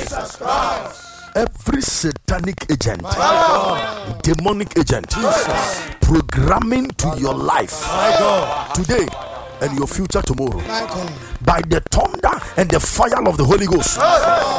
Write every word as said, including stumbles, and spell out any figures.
Jesus Christ. Every satanic agent, demonic agent, Jesus, programming to your life today and your future tomorrow, by the thunder and the fire of the Holy Ghost,